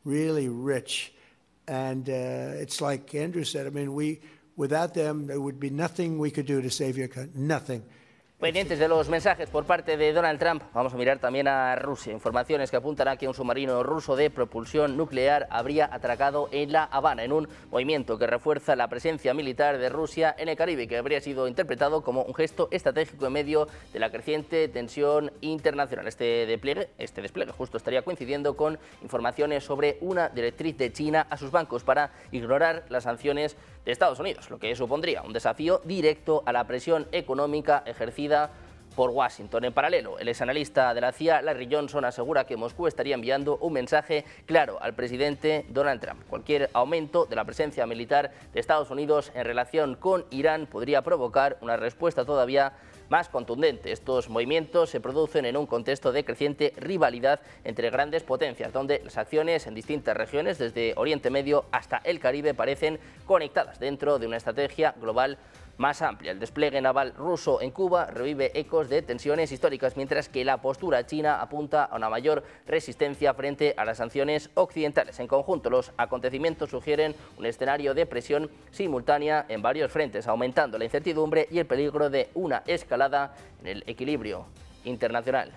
really rich. And it's like Andrew said, I mean, without them, there would be nothing we could do to save your country, nothing. Pendientes de los mensajes por parte de Donald Trump, vamos a mirar también a Rusia. Informaciones que apuntan a que un submarino ruso de propulsión nuclear habría atracado en La Habana, en un movimiento que refuerza la presencia militar de Rusia en el Caribe, que habría sido interpretado como un gesto estratégico en medio de la creciente tensión internacional. Este despliegue justo estaría coincidiendo con informaciones sobre una directriz de China a sus bancos para ignorar las sanciones de Estados Unidos, lo que supondría un desafío directo a la presión económica ejercida por Washington. En paralelo, el exanalista de la CIA, Larry Johnson, asegura que Moscú estaría enviando un mensaje claro al presidente Donald Trump. Cualquier aumento de la presencia militar de Estados Unidos en relación con Irán podría provocar una respuesta todavía más contundente. Estos movimientos se producen en un contexto de creciente rivalidad entre grandes potencias, donde las acciones en distintas regiones, desde Oriente Medio hasta el Caribe, parecen conectadas dentro de una estrategia global más amplia. El despliegue naval ruso en Cuba revive ecos de tensiones históricas, mientras que la postura china apunta a una mayor resistencia frente a las sanciones occidentales. En conjunto, los acontecimientos sugieren un escenario de presión simultánea en varios frentes, aumentando la incertidumbre y el peligro de una escalada en el equilibrio internacional.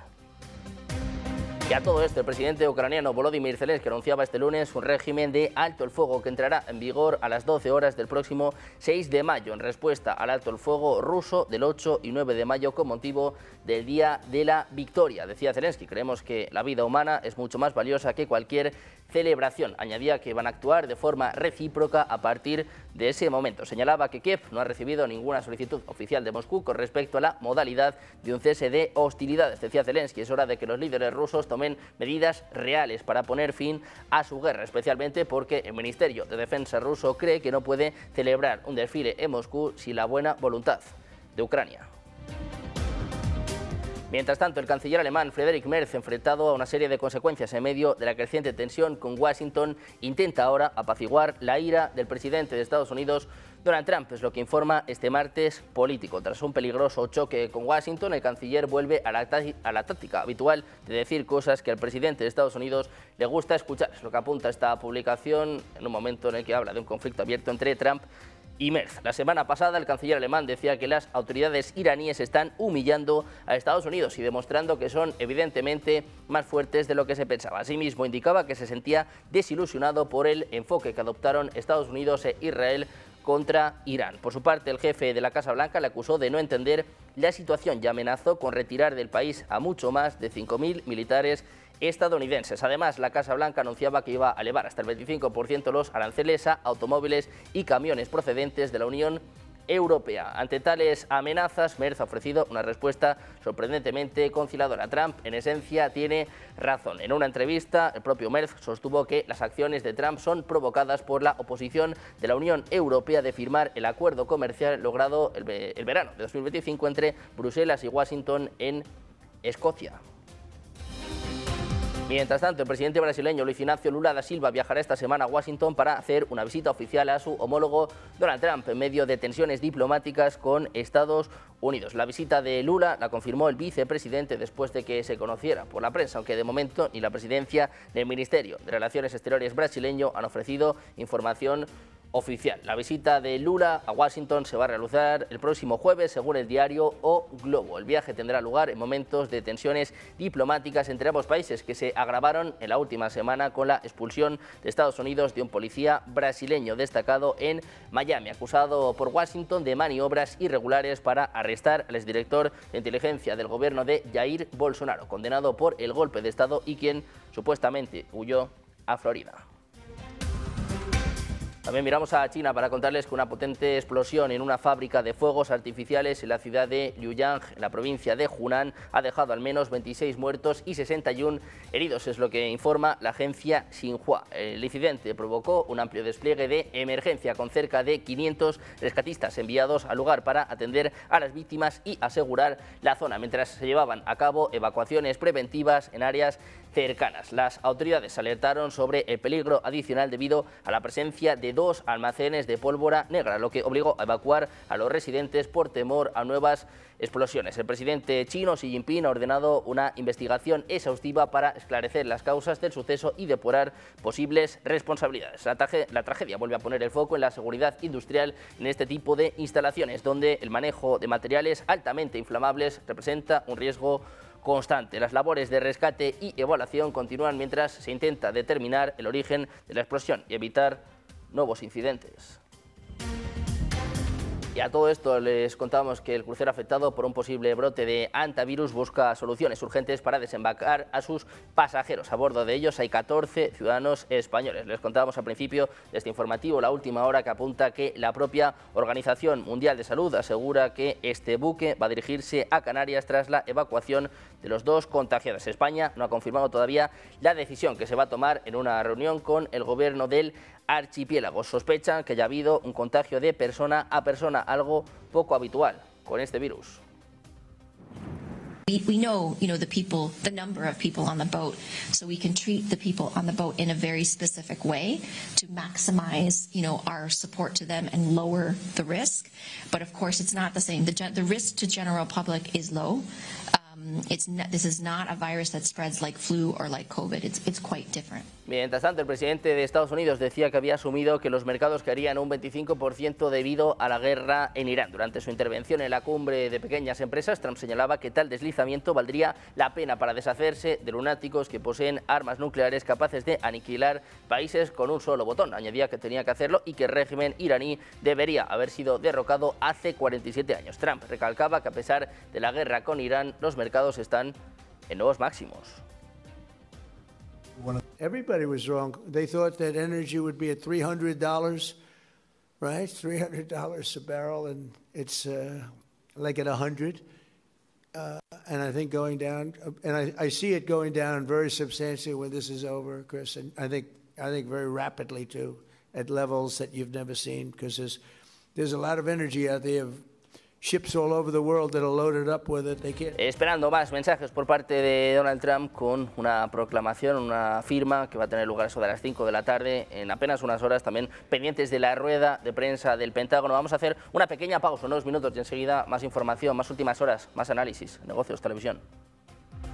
Y a todo esto, el presidente ucraniano Volodymyr Zelensky anunciaba este lunes un régimen de alto el fuego que entrará en vigor a las 12 horas del próximo 6 de mayo, en respuesta al alto el fuego ruso del 8 y 9 de mayo con motivo del Día de la Victoria. Decía Zelensky: creemos que la vida humana es mucho más valiosa que cualquier celebración. Añadía que van a actuar de forma recíproca a partir de ese momento. Señalaba que Kiev no ha recibido ninguna solicitud oficial de Moscú con respecto a la modalidad de un cese de hostilidades. Decía Zelensky: es hora de que los líderes rusos tomen medidas reales para poner fin a su guerra, especialmente porque el Ministerio de Defensa ruso cree que no puede celebrar un desfile en Moscú sin la buena voluntad de Ucrania. Mientras tanto, el canciller alemán Friedrich Merz, enfrentado a una serie de consecuencias en medio de la creciente tensión con Washington, intenta ahora apaciguar la ira del presidente de Estados Unidos, Donald Trump. Es lo que informa este martes Político. Tras un peligroso choque con Washington, el canciller vuelve a la táctica habitual de decir cosas que al presidente de Estados Unidos le gusta escuchar. Es lo que apunta esta publicación en un momento en el que habla de un conflicto abierto entre Trump y Merz. La semana pasada, el canciller alemán decía que las autoridades iraníes están humillando a Estados Unidos y demostrando que son evidentemente más fuertes de lo que se pensaba. Asimismo, indicaba que se sentía desilusionado por el enfoque que adoptaron Estados Unidos e Israel contra Irán. Por su parte, el jefe de la Casa Blanca le acusó de no entender la situación y amenazó con retirar del país a mucho más de 5.000 militares estadounidenses. Además, la Casa Blanca anunciaba que iba a elevar hasta el 25% los aranceles a automóviles y camiones procedentes de la Unión Europea. Ante tales amenazas, Merz ha ofrecido una respuesta sorprendentemente conciliadora. Trump, en esencia, tiene razón. En una entrevista, el propio Merz sostuvo que las acciones de Trump son provocadas por la oposición de la Unión Europea de firmar el acuerdo comercial logrado el verano de 2025 entre Bruselas y Washington en Escocia. Mientras tanto, el presidente brasileño Luiz Inácio Lula da Silva viajará esta semana a Washington para hacer una visita oficial a su homólogo Donald Trump en medio de tensiones diplomáticas con Estados Unidos. La visita de Lula la confirmó el vicepresidente después de que se conociera por la prensa, aunque de momento ni la presidencia ni el Ministerio de Relaciones Exteriores brasileño han ofrecido información oficial. La visita de Lula a Washington se va a realizar el próximo jueves, según el diario O Globo. El viaje tendrá lugar en momentos de tensiones diplomáticas entre ambos países que se agravaron en la última semana con la expulsión de Estados Unidos de un policía brasileño destacado en Miami, acusado por Washington de maniobras irregulares para arrestar al exdirector de inteligencia del gobierno de Jair Bolsonaro, condenado por el golpe de Estado y quien supuestamente huyó a Florida. También miramos a China para contarles que una potente explosión en una fábrica de fuegos artificiales en la ciudad de Liuyang, en la provincia de Hunan, ha dejado al menos 26 muertos y 61 heridos, es lo que informa la agencia Xinhua. El incidente provocó un amplio despliegue de emergencia con cerca de 500 rescatistas enviados al lugar para atender a las víctimas y asegurar la zona, mientras se llevaban a cabo evacuaciones preventivas en áreas cercanas. Las autoridades alertaron sobre el peligro adicional debido a la presencia de 2 almacenes de pólvora negra, lo que obligó a evacuar a los residentes por temor a nuevas explosiones. El presidente chino Xi Jinping ha ordenado una investigación exhaustiva para esclarecer las causas del suceso y depurar posibles responsabilidades. La tragedia vuelve a poner el foco en la seguridad industrial en este tipo de instalaciones, donde el manejo de materiales altamente inflamables representa un riesgo constante. Las labores de rescate y evaluación continúan mientras se intenta determinar el origen de la explosión y evitar nuevos incidentes. Y a todo esto les contamos que el crucero afectado por un posible brote de hantavirus busca soluciones urgentes para desembarcar a sus pasajeros. A bordo de ellos hay 14 ciudadanos españoles. Les contábamos al principio de este informativo la última hora que apunta que la propia Organización Mundial de Salud asegura que este buque va a dirigirse a Canarias tras la evacuación de los 2 contagiados. España no ha confirmado todavía la decisión que se va a tomar en una reunión con el gobierno del archipiélago. Sospechan que haya habido un contagio de persona a persona, algo poco habitual con este virus. We know, the number of people on the boat, so we can treat the people on the boat in a very specific way to maximize, our support to them and lower the risk. But of course, it's not the same. The risk to general public is low. This is not a virus that spreads like flu or like COVID. It's quite different. Mientras tanto, el presidente de Estados Unidos decía que había asumido que los mercados caerían un 25% debido a la guerra en Irán. Durante su intervención en la cumbre de pequeñas empresas, Trump señalaba que tal deslizamiento valdría la pena para deshacerse de lunáticos que poseen armas nucleares capaces de aniquilar países con un solo botón. Añadía que tenía que hacerlo y que el régimen iraní debería haber sido derrocado hace 47 años. Trump recalcaba que a pesar de la guerra con Irán, los mercados están en nuevos máximos. Everybody was wrong. They thought that energy would be at $300, right? $300 a barrel, and it's like at 100. And I think going down, and I see it going down very substantially when this is over, Chris. And I think very rapidly too, at levels that you've never seen, because there's a lot of energy out there. Ships all over the world that are loaded up with it. They can't. Esperando más mensajes por parte de Donald Trump con una proclamación, una firma que va a tener lugar eso de las 5 de la tarde, en apenas unas horas, también pendientes de la rueda de prensa del Pentágono. Vamos a hacer una pequeña pausa, unos minutos, y enseguida más información, más últimas horas, más análisis, negocios, televisión.